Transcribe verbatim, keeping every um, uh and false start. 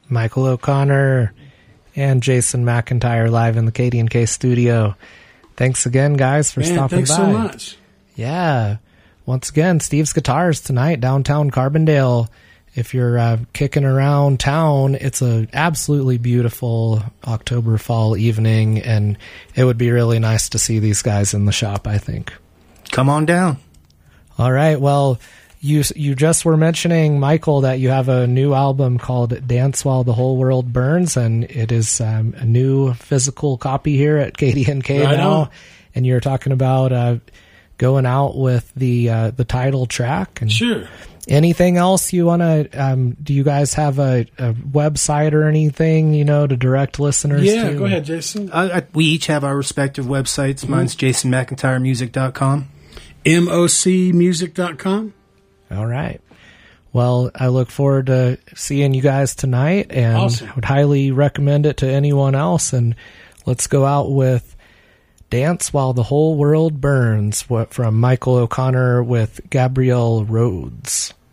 Michael O'Connor, and Jason McIntyre live in the K D and K studio. Thanks again, guys, for Man, stopping thanks by. so much. Yeah. Once again, Steve's Guitars tonight, downtown Carbondale. If you're uh, kicking around town, it's a absolutely beautiful October fall evening, and it would be really nice to see these guys in the shop, I think. Come on down. All right. Well, you you just were mentioning, Michael, that you have a new album called Dance While the Whole World Burns, and it is um, a new physical copy here at K D and K right now. on. And you're talking about uh, going out with the uh, the title track. And Sure. anything else you want to, um, do you guys have a, a website or anything, you know, to direct listeners Yeah, to? go ahead, Jason. I, I, we each have our respective websites. Mm-hmm. Mine's jason mcintyre music dot com. M O C music dot com. All right. Well, I look forward to seeing you guys tonight, and Awesome. I would highly recommend it to anyone else. And let's go out with Dance While the Whole World Burns from Michael O'Connor with Gabrielle Rhodes.